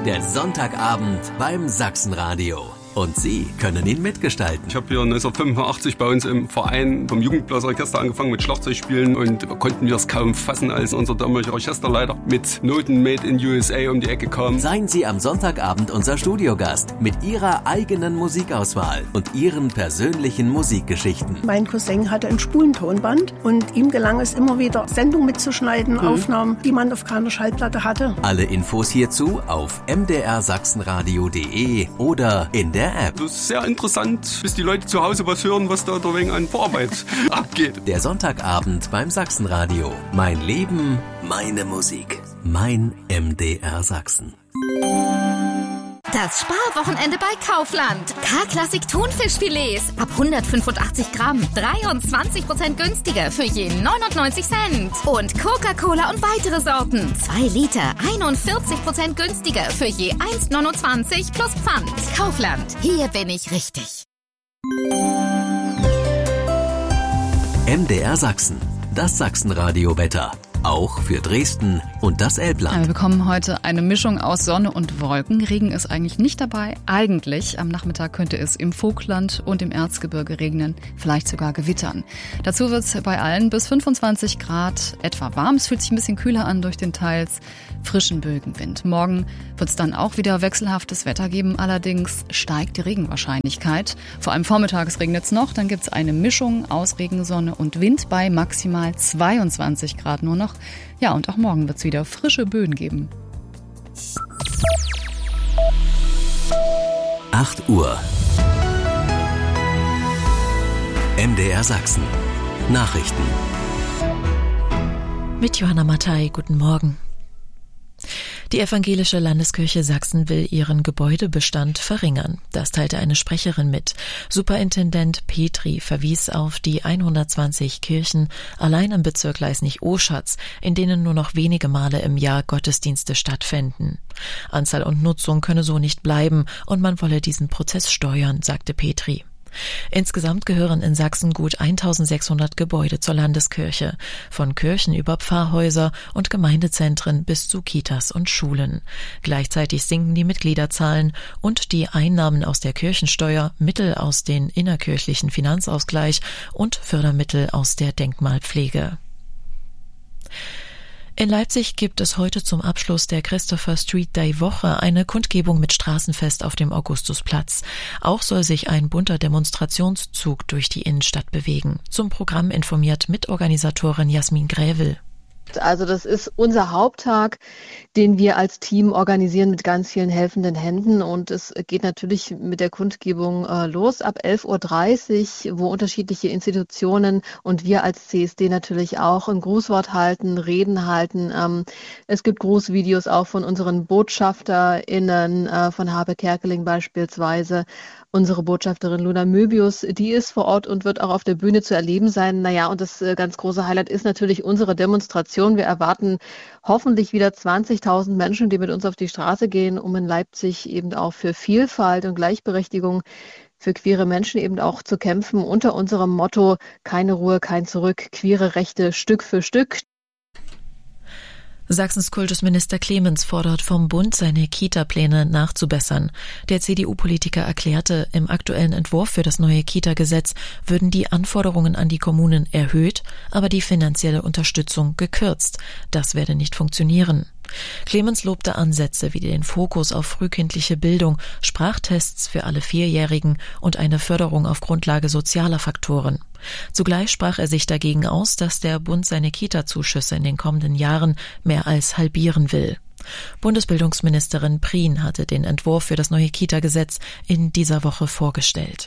Der Sonntagabend beim Sachsenradio. Und Sie können ihn mitgestalten. Ich habe hier 1985 bei uns im Verein vom Jugendblasorchester angefangen mit Schlagzeugspielen und konnten wir es kaum fassen, als unser damaliger Orchesterleiter mit Noten Made in USA um die Ecke kam. Seien Sie am Sonntagabend unser Studiogast mit Ihrer eigenen Musikauswahl und Ihren persönlichen Musikgeschichten. Mein Cousin hatte ein Spulentonband und ihm gelang es immer wieder, Sendungen mitzuschneiden, Aufnahmen, die man auf keiner Schallplatte hatte. Alle Infos hierzu auf mdrsachsenradio.de oder in der App. Das ist sehr interessant, bis die Leute zu Hause was hören, was da wegen an Vorarbeit abgeht. Der Sonntagabend beim Sachsenradio. Mein Leben, meine Musik. Mein MDR Sachsen. Das Sparwochenende bei Kaufland. K-Klassik Thunfischfilets ab 185 Gramm. 23% günstiger für je 99 Cent. Und Coca-Cola und weitere Sorten. 2 Liter, 41% günstiger für je 1,29 plus Pfand. Kaufland, hier bin ich richtig. MDR Sachsen. Das Sachsenradio-Wetter. Auch für Dresden und das Elbland. Wir bekommen heute eine Mischung aus Sonne und Wolken. Regen ist eigentlich nicht dabei. Eigentlich am Nachmittag könnte es im Vogtland und im Erzgebirge regnen, vielleicht sogar gewittern. Dazu wird es bei allen bis 25 Grad etwa warm. Es fühlt sich ein bisschen kühler an durch den teils frischen Bögenwind. Morgen wird es dann auch wieder wechselhaftes Wetter geben. Allerdings steigt die Regenwahrscheinlichkeit. Vor allem vormittags regnet es noch. Dann gibt es eine Mischung aus Regen, Sonne und Wind bei maximal 22 Grad nur noch. Ja, und auch morgen wird es wieder frische Böen geben. 8 Uhr. MDR Sachsen. Nachrichten. Mit Johanna Mattei, guten Morgen. Die Evangelische Landeskirche Sachsen will ihren Gebäudebestand verringern. Das teilte eine Sprecherin mit. Superintendent Petri verwies auf die 120 Kirchen allein im Bezirk Leisnig-Oschatz, in denen nur noch wenige Male im Jahr Gottesdienste stattfänden. Anzahl und Nutzung könne so nicht bleiben und man wolle diesen Prozess steuern, sagte Petri. Insgesamt gehören in Sachsen gut 1600 Gebäude zur Landeskirche, von Kirchen über Pfarrhäuser und Gemeindezentren bis zu Kitas und Schulen. Gleichzeitig sinken die Mitgliederzahlen und die Einnahmen aus der Kirchensteuer, Mittel aus den innerkirchlichen Finanzausgleich und Fördermittel aus der Denkmalpflege. In Leipzig gibt es heute zum Abschluss der Christopher Street Day Woche eine Kundgebung mit Straßenfest auf dem Augustusplatz. Auch soll sich ein bunter Demonstrationszug durch die Innenstadt bewegen. Zum Programm informiert Mitorganisatorin Jasmin Grävel. Also das ist unser Haupttag, den wir als Team organisieren mit ganz vielen helfenden Händen, und es geht natürlich mit der Kundgebung los ab 11.30 Uhr, wo unterschiedliche Institutionen und wir als CSD natürlich auch ein Grußwort halten, Reden halten. Es gibt Grußvideos auch von unseren BotschafterInnen, von Habe Kerkeling beispielsweise. Unsere Botschafterin Luna Möbius, die ist vor Ort und wird auch auf der Bühne zu erleben sein. Naja, und das ganz große Highlight ist natürlich unsere Demonstration. Wir erwarten hoffentlich wieder 20.000 Menschen, die mit uns auf die Straße gehen, um in Leipzig eben auch für Vielfalt und Gleichberechtigung für queere Menschen eben auch zu kämpfen. Unter unserem Motto: keine Ruhe, kein Zurück, queere Rechte Stück für Stück. Sachsens Kultusminister Clemens fordert vom Bund, seine Kita-Pläne nachzubessern. Der CDU-Politiker erklärte, im aktuellen Entwurf für das neue Kita-Gesetz würden die Anforderungen an die Kommunen erhöht, aber die finanzielle Unterstützung gekürzt. Das werde nicht funktionieren. Clemens lobte Ansätze wie den Fokus auf frühkindliche Bildung, Sprachtests für alle Vierjährigen und eine Förderung auf Grundlage sozialer Faktoren. Zugleich sprach er sich dagegen aus, dass der Bund seine Kita-Zuschüsse in den kommenden Jahren mehr als halbieren will. Bundesbildungsministerin Prien hatte den Entwurf für das neue Kita-Gesetz in dieser Woche vorgestellt.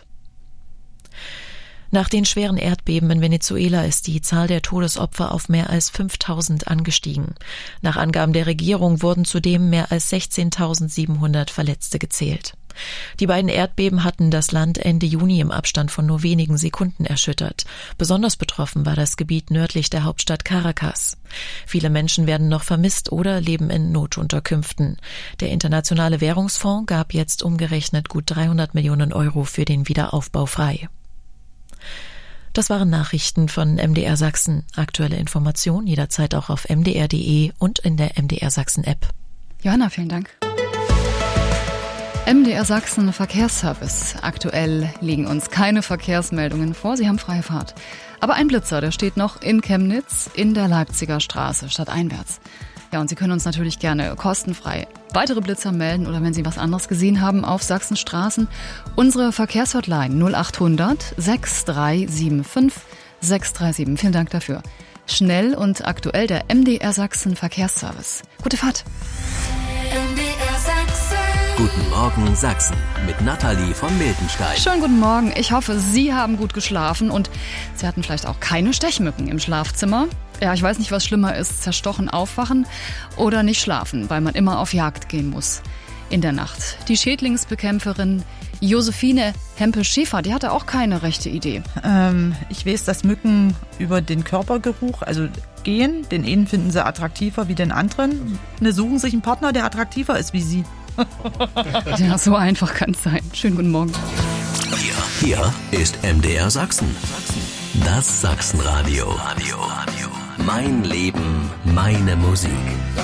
Nach den schweren Erdbeben in Venezuela ist die Zahl der Todesopfer auf mehr als 5.000 angestiegen. Nach Angaben der Regierung wurden zudem mehr als 16.700 Verletzte gezählt. Die beiden Erdbeben hatten das Land Ende Juni im Abstand von nur wenigen Sekunden erschüttert. Besonders betroffen war das Gebiet nördlich der Hauptstadt Caracas. Viele Menschen werden noch vermisst oder leben in Notunterkünften. Der Internationale Währungsfonds gab jetzt umgerechnet gut 300 Millionen Euro für den Wiederaufbau frei. Das waren Nachrichten von MDR Sachsen. Aktuelle Informationen jederzeit auch auf mdr.de und in der MDR Sachsen App. Johanna, vielen Dank. MDR Sachsen Verkehrsservice. Aktuell liegen uns keine Verkehrsmeldungen vor. Sie haben freie Fahrt. Aber ein Blitzer, der steht noch in Chemnitz in der Leipziger Straße, stadteinwärts. Ja, und Sie können uns natürlich gerne kostenfrei weitere Blitzer melden oder wenn Sie was anderes gesehen haben auf Sachsens Straßen. Unsere Verkehrshotline 0800 6375 637. Vielen Dank dafür. Schnell und aktuell der MDR Sachsen Verkehrsservice. Gute Fahrt. MDR Sachsen. Guten Morgen Sachsen mit Nathalie von Miltenstein. Schönen guten Morgen. Ich hoffe, Sie haben gut geschlafen und Sie hatten vielleicht auch keine Stechmücken im Schlafzimmer. Ja, ich weiß nicht, was schlimmer ist, zerstochen aufwachen oder nicht schlafen, weil man immer auf Jagd gehen muss in der Nacht. Die Schädlingsbekämpferin Josephine Hempel-Schäfer, die hatte auch keine rechte Idee. Ich weiß, dass Mücken über den Körpergeruch, also gehen, den einen finden sie attraktiver wie den anderen. Ne, suchen sich einen Partner, der attraktiver ist wie sie. Ja, so einfach kann es sein. Schönen guten Morgen. Hier ist MDR Sachsen. Das Sachsenradio. Mein Leben, meine Musik.